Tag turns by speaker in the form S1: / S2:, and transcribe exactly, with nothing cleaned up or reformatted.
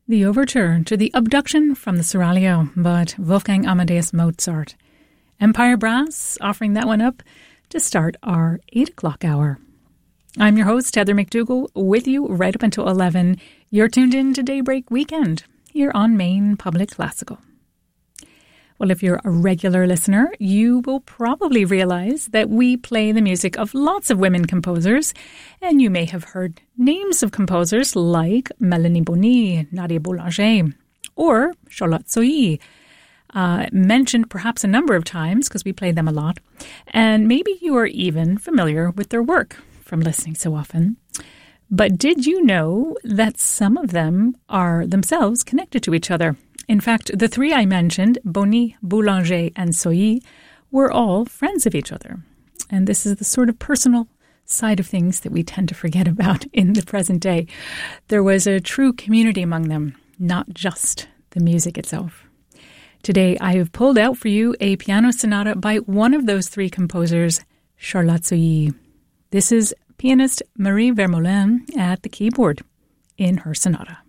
S1: The overture to The Abduction from the Seraglio by Wolfgang Amadeus Mozart. Empire Brass offering that one up to start our eight o'clock hour. I'm your host, Heather McDougall, with you right up until eleven. You're tuned in to Daybreak Weekend here on Maine Public Classical. Well, if you're a regular listener, you will probably realize that we play the music of lots of women composers, and you may have heard names of composers like Mélanie Bonny, Nadia Boulanger, or Charlotte Soilly, uh, mentioned perhaps a number of times because we play them a lot, and maybe you are even familiar with their work from listening so often. But did you know that some of them are themselves connected to each other? In fact, the three I mentioned, Bonny, Boulanger, and Soilly, were all friends of each other. And this is the sort of personal side of things that we tend to forget about in the present day. There was a true community among them, not just the music itself. Today, I have pulled out for you a piano sonata by one of those three composers, Charlotte Soilly. This is pianist Marie Vermeulen at the keyboard in her sonata.